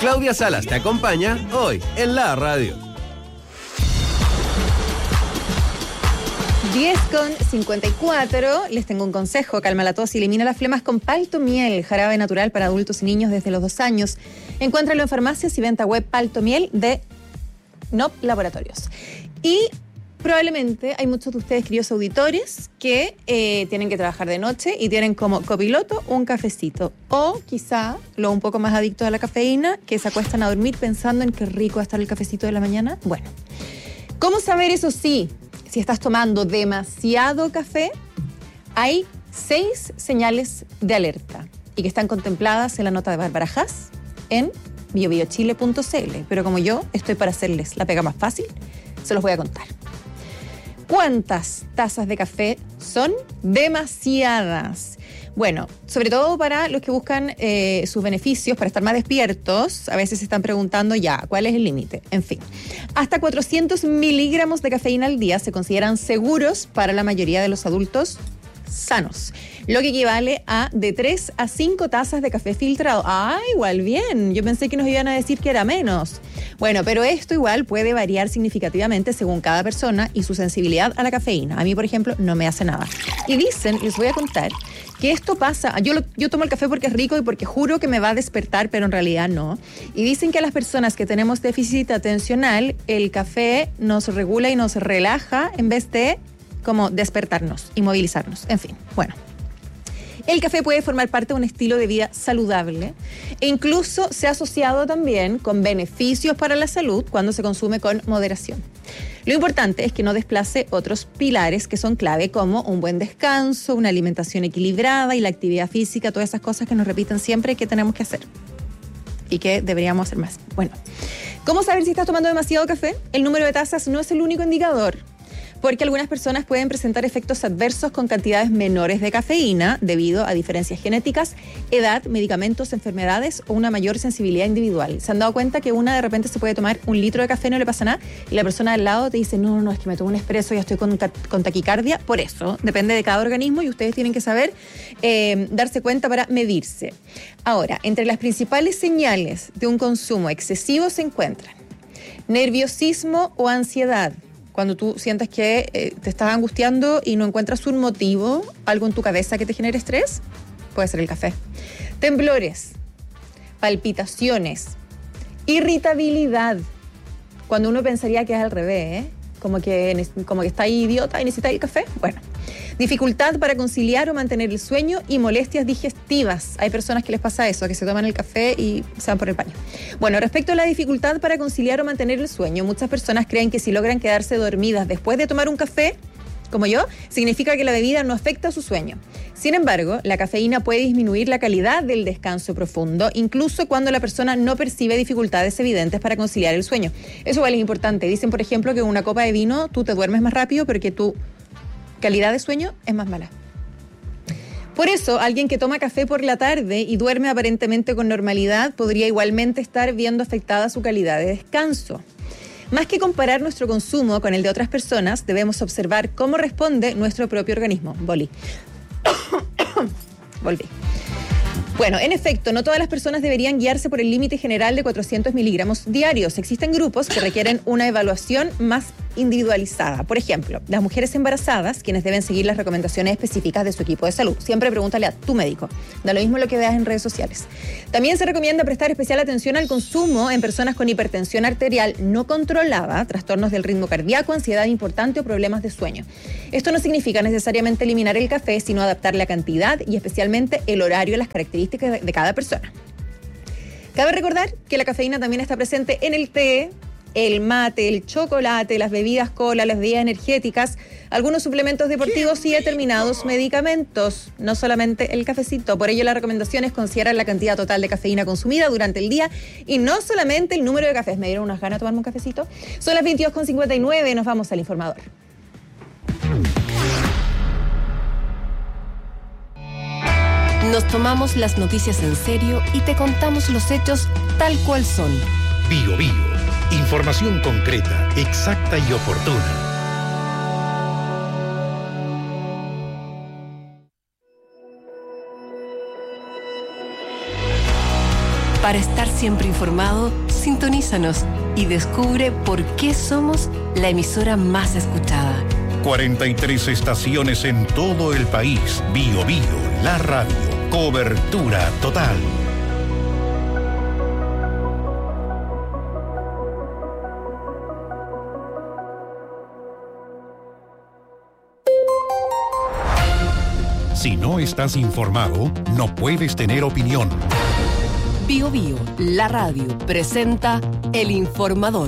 Claudia Salas te acompaña hoy en la radio. 10:54, les tengo un consejo: calma la tos y elimina las flemas con Palto Miel, jarabe natural para adultos y niños desde los 2 años. Encuéntralo en farmacias y venta web Palto Miel de NOP Laboratorios. Y probablemente hay muchos de ustedes, queridos auditores, que tienen que trabajar de noche y tienen como copiloto un cafecito. O quizá, los un poco más adictos a la cafeína, que se acuestan a dormir pensando en qué rico va a estar el cafecito de la mañana. Bueno, ¿cómo saber eso sí? Si estás tomando demasiado café, hay 6 señales de alerta y que están contempladas en la nota de Bárbara Haas en biobiochile.cl. Pero como yo estoy para hacerles la pega más fácil, se los voy a contar. ¿Cuántas tazas de café son? Demasiadas. Bueno, sobre todo para los que buscan sus beneficios, para estar más despiertos, a veces se están preguntando ya, ¿cuál es el límite? En fin, hasta 400 miligramos de cafeína al día se consideran seguros para la mayoría de los adultos sanos, lo que equivale a de 3 a 5 tazas de café filtrado. Ah, igual bien, yo pensé que nos iban a decir que era menos. Bueno, pero esto igual puede variar significativamente según cada persona y su sensibilidad a la cafeína. A mí, por ejemplo, no me hace nada. Y dicen, les voy a contar, que esto pasa, yo tomo el café porque es rico y porque juro que me va a despertar, pero en realidad no. Y dicen que a las personas que tenemos déficit atencional, el café nos regula y nos relaja en vez de como despertarnos y movilizarnos. En fin, bueno. El café puede formar parte de un estilo de vida saludable e incluso se ha asociado también con beneficios para la salud cuando se consume con moderación. Lo importante es que no desplace otros pilares que son clave, como un buen descanso, una alimentación equilibrada y la actividad física, todas esas cosas que nos repiten siempre que tenemos que hacer y que deberíamos hacer más. Bueno, ¿cómo saber si estás tomando demasiado café? El número de tazas no es el único indicador, porque algunas personas pueden presentar efectos adversos con cantidades menores de cafeína debido a diferencias genéticas, edad, medicamentos, enfermedades o una mayor sensibilidad individual. ¿Se han dado cuenta que una de repente se puede tomar 1 litro de café y no le pasa nada? Y la persona al lado te dice, no, es que me tomo un espresso y ya estoy con taquicardia. Por eso, depende de cada organismo y ustedes tienen que saber darse cuenta para medirse. Ahora, entre las principales señales de un consumo excesivo se encuentran nerviosismo o ansiedad. Cuando tú sientes que te estás angustiando y no encuentras un motivo, algo en tu cabeza que te genere estrés, puede ser el café. Temblores, palpitaciones, irritabilidad. Cuando uno pensaría que es al revés, como que está ahí idiota y necesita el café. Bueno, dificultad para conciliar o mantener el sueño y molestias digestivas. Hay personas que les pasa eso, que se toman el café y se van por el baño. Bueno, respecto a la dificultad para conciliar o mantener el sueño, muchas personas creen que si logran quedarse dormidas después de tomar un café, como yo, significa que la bebida no afecta a su sueño. Sin embargo, la cafeína puede disminuir la calidad del descanso profundo, incluso cuando la persona no percibe dificultades evidentes para conciliar el sueño. Eso igual es importante. Dicen, por ejemplo, que una copa de vino tú te duermes más rápido porque tu calidad de sueño es más mala. Por eso, alguien que toma café por la tarde y duerme aparentemente con normalidad podría igualmente estar viendo afectada su calidad de descanso. Más que comparar nuestro consumo con el de otras personas, debemos observar cómo responde nuestro propio organismo. Volví. Bueno, en efecto, no todas las personas deberían guiarse por el límite general de 400 miligramos diarios. Existen grupos que requieren una evaluación más individualizada. Por ejemplo, las mujeres embarazadas, quienes deben seguir las recomendaciones específicas de su equipo de salud. Siempre pregúntale a tu médico. Da lo mismo lo que veas en redes sociales. También se recomienda prestar especial atención al consumo en personas con hipertensión arterial no controlada, trastornos del ritmo cardíaco, ansiedad importante o problemas de sueño. Esto no significa necesariamente eliminar el café, sino adaptar la cantidad y especialmente el horario a las características de cada persona. Cabe recordar que la cafeína también está presente en el té, el mate, el chocolate, las bebidas cola, las bebidas energéticas, algunos suplementos deportivos y determinados medicamentos, no solamente el cafecito. Por ello, la recomendación es considerar la cantidad total de cafeína consumida durante el día y no solamente el número de cafés. ¿Me dieron unas ganas de tomarme un cafecito? Son las 22:59, nos vamos al informador. Nos tomamos las noticias en serio y te contamos los hechos tal cual son. Bio Bio. Información concreta, exacta y oportuna. Para estar siempre informado, sintonízanos y descubre por qué somos la emisora más escuchada. 43 estaciones en todo el país. Bio Bio, la radio. Cobertura total. Si no estás informado, no puedes tener opinión. Bio Bio, la radio, presenta El Informador.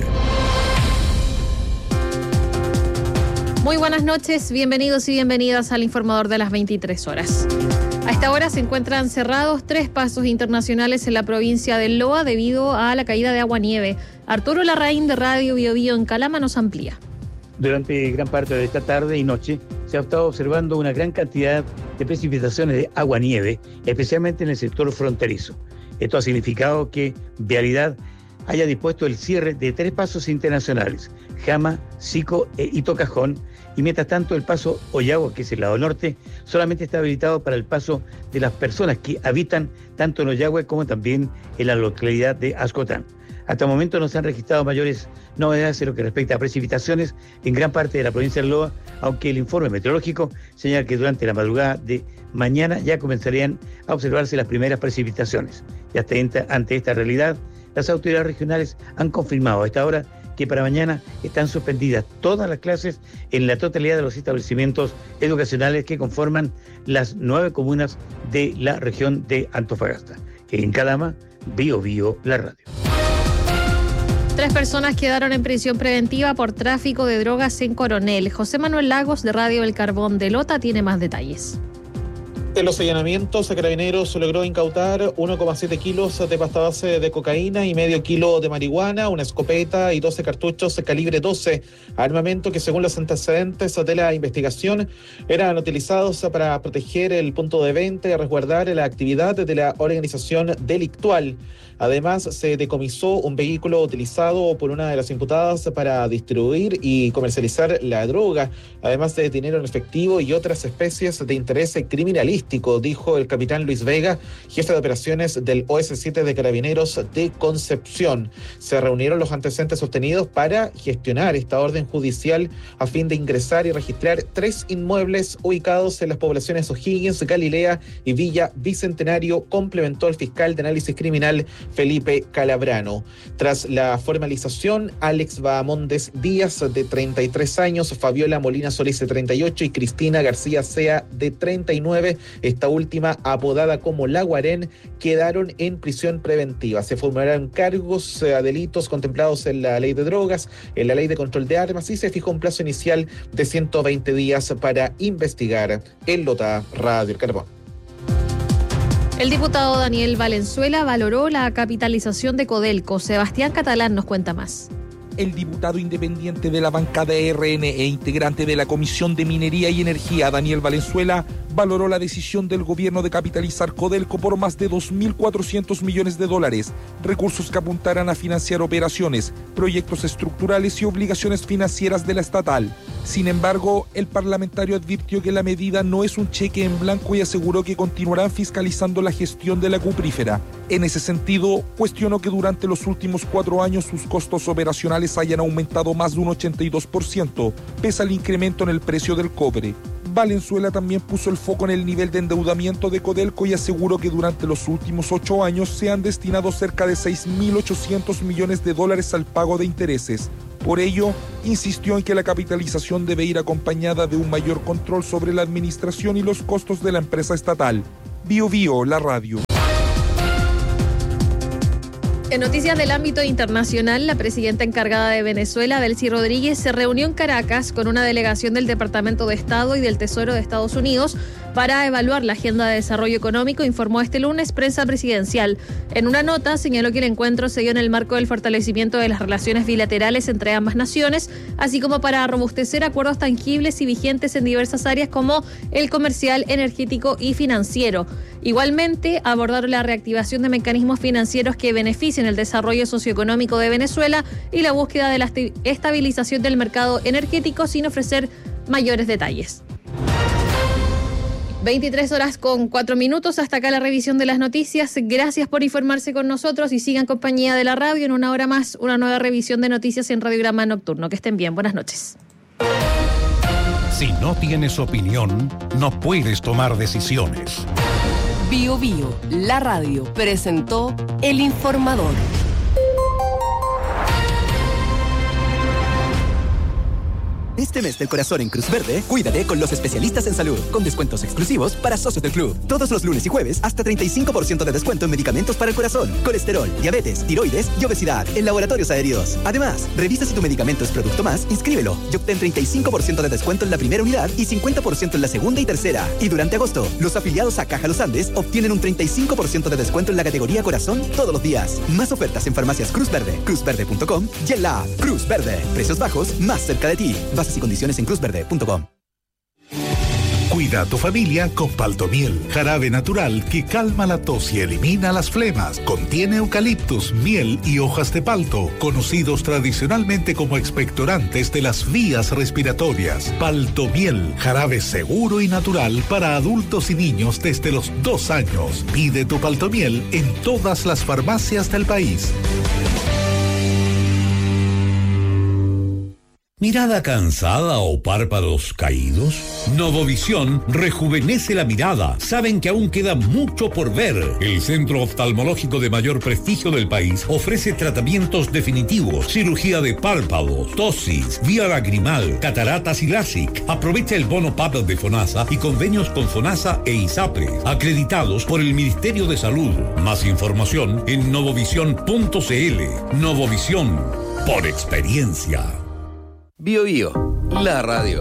Muy buenas noches, bienvenidos y bienvenidas al Informador de las 23 horas. A esta hora se encuentran cerrados 3 pasos internacionales en la provincia del Loa debido a la caída de agua-nieve. Arturo Larraín de Radio Bio Bio en Calama nos amplía. Durante gran parte de esta tarde y noche se ha estado observando una gran cantidad de precipitaciones de agua-nieve, especialmente en el sector fronterizo. Esto ha significado que Vialidad haya dispuesto el cierre de 3 pasos internacionales, Jama, Sico e Itocajón, y mientras tanto el paso Ollagua, que es el lado norte, solamente está habilitado para el paso de las personas que habitan tanto en Ollagua como también en la localidad de Ascotán. Hasta el momento no se han registrado mayores novedades en lo que respecta a precipitaciones en gran parte de la provincia de Loa, aunque el informe meteorológico señala que durante la madrugada de mañana ya comenzarían a observarse las primeras precipitaciones. Y ante esta realidad, las autoridades regionales han confirmado a esta hora que para mañana están suspendidas todas las clases en la totalidad de los establecimientos educacionales que conforman las 9 comunas de la región de Antofagasta. En Calama, Bio Bio, la radio. 3 personas quedaron en prisión preventiva por tráfico de drogas en Coronel. José Manuel Lagos de Radio El Carbón de Lota tiene más detalles. En los allanamientos, Carabineros logró incautar 1,7 kilos de pasta base de cocaína y medio kilo de marihuana, una escopeta y 12 cartuchos de calibre 12, armamento que según los antecedentes de la investigación eran utilizados para proteger el punto de venta y resguardar la actividad de la organización delictual. Además, se decomisó un vehículo utilizado por una de las imputadas para distribuir y comercializar la droga, además de dinero en efectivo y otras especies de interés criminalístico, dijo el capitán Luis Vega, jefe de operaciones del OS7 de Carabineros de Concepción. Se reunieron los antecedentes obtenidos para gestionar esta orden judicial a fin de ingresar y registrar 3 inmuebles ubicados en las poblaciones O'Higgins, Galilea y Villa Bicentenario, complementó el fiscal de análisis criminal Felipe Calabrano. Tras la formalización, Alex Bahamondes Díaz, de 33 años, Fabiola Molina Solís, de 38, y Cristina García Sea, de 39, esta última apodada como La Guarén, quedaron en prisión preventiva. Se formularán cargos a delitos contemplados en la ley de drogas, en la ley de control de armas, y se fijó un plazo inicial de 120 días para investigar. En Lota, Radio El Carbón. El diputado Daniel Valenzuela valoró la capitalización de Codelco. Sebastián Catalán nos cuenta más. El diputado independiente de la bancada RN e integrante de la Comisión de Minería y Energía, Daniel Valenzuela, valoró la decisión del gobierno de capitalizar Codelco por más de 2.400 millones de dólares, recursos que apuntarán a financiar operaciones, proyectos estructurales y obligaciones financieras de la estatal. Sin embargo, el parlamentario advirtió que la medida no es un cheque en blanco y aseguró que continuarán fiscalizando la gestión de la cuprífera. En ese sentido, cuestionó que durante los últimos 4 años sus costos operacionales hayan aumentado más de un 82%, pese al incremento en el precio del cobre. Valenzuela también puso el foco en el nivel de endeudamiento de Codelco y aseguró que durante los últimos 8 años se han destinado cerca de 6.800 millones de dólares al pago de intereses. Por ello, insistió en que la capitalización debe ir acompañada de un mayor control sobre la administración y los costos de la empresa estatal. Bio Bio, la radio. En noticias del ámbito internacional, la presidenta encargada de Venezuela, Delcy Rodríguez, se reunió en Caracas con una delegación del Departamento de Estado y del Tesoro de Estados Unidos para evaluar la agenda de desarrollo económico, informó este lunes prensa presidencial. En una nota señaló que el encuentro se dio en el marco del fortalecimiento de las relaciones bilaterales entre ambas naciones, así como para robustecer acuerdos tangibles y vigentes en diversas áreas como el comercial, energético y financiero. Igualmente, abordaron la reactivación de mecanismos financieros que beneficien el desarrollo socioeconómico de Venezuela y la búsqueda de la estabilización del mercado energético sin ofrecer mayores detalles. 23:04. Hasta acá la revisión de las noticias. Gracias por informarse con nosotros y sigan compañía de la radio. En una hora más, una nueva revisión de noticias en Radiograma Nocturno. Que estén bien. Buenas noches. Si no tienes opinión, no puedes tomar decisiones. Bio Bio, la radio, presentó El Informador. Este mes del corazón en Cruz Verde, cuídate con los especialistas en salud, con descuentos exclusivos para socios del club. Todos los lunes y jueves, hasta 35% de descuento en medicamentos para el corazón, colesterol, diabetes, tiroides y obesidad en laboratorios aéreos. Además, revisa si tu medicamento es producto más, inscríbelo y obtén 35% de descuento en la primera unidad y 50% en la segunda y tercera. Y durante agosto, los afiliados a Caja Los Andes obtienen un 35% de descuento en la categoría corazón todos los días. Más ofertas en farmacias Cruz Verde, cruzverde.com y en la app Cruz Verde. Precios bajos, más cerca de ti. Bases y condiciones en cruzverde.com. Cuida a tu familia con Paltomiel, jarabe natural que calma la tos y elimina las flemas. Contiene eucaliptus, miel y hojas de palto, conocidos tradicionalmente como expectorantes de las vías respiratorias. Paltomiel, jarabe seguro y natural para adultos y niños desde los 2 años. Pide tu Paltomiel en todas las farmacias del país. ¿Mirada cansada o párpados caídos? Novovisión rejuvenece la mirada. Saben que aún queda mucho por ver. El centro oftalmológico de mayor prestigio del país ofrece tratamientos definitivos, cirugía de párpados, tosis, vía lagrimal, cataratas y LASIK. Aprovecha el bono PAP de FONASA y convenios con FONASA e ISAPRE, acreditados por el Ministerio de Salud. Más información en novovision.cl. Novovisión, por experiencia. Bio Bio, la radio.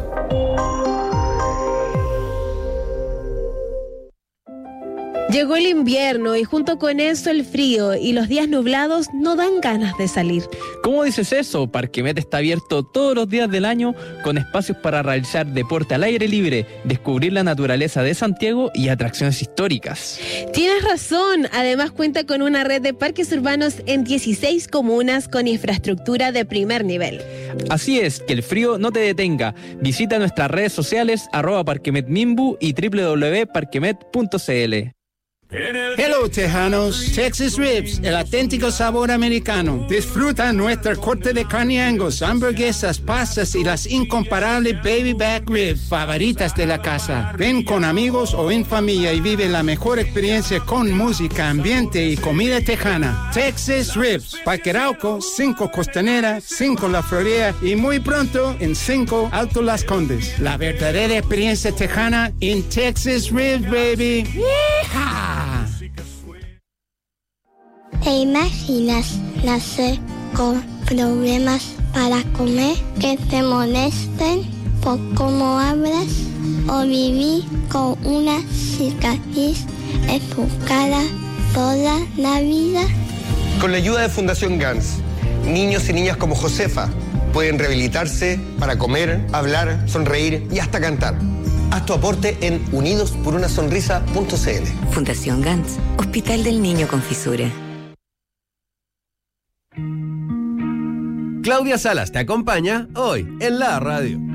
Llegó el invierno y junto con eso el frío y los días nublados no dan ganas de salir. ¿Cómo dices eso? Parquemet está abierto todos los días del año con espacios para realizar deporte al aire libre, descubrir la naturaleza de Santiago y atracciones históricas. Tienes razón, además cuenta con una red de parques urbanos en 16 comunas con infraestructura de primer nivel. Así es, que el frío no te detenga. Visita nuestras redes sociales @parquemetmimbu y www.parquemet.cl. Hello, tejanos. Texas Ribs, el auténtico sabor americano. Disfruta nuestra corte de carne Angus, hamburguesas, pastas y las incomparables baby back ribs favoritas de la casa. Ven con amigos o en familia y vive la mejor experiencia con música, ambiente y comida tejana. Texas Ribs, Parque Arauco, 5 Costanera, 5 La Florida y muy pronto en 5 Alto Las Condes. La verdadera experiencia tejana en Texas Ribs, baby. ¡Yeehaw! ¿Te imaginas nacer con problemas para comer, que te molesten por cómo hablas o vivir con una cicatriz en tu cara toda la vida? Con la ayuda de Fundación GANS, niños y niñas como Josefa pueden rehabilitarse para comer, hablar, sonreír y hasta cantar. Haz tu aporte en unidosporunasonrisa.cl. Fundación GANS, Hospital del Niño con Fisura. Claudia Salas te acompaña hoy en la radio.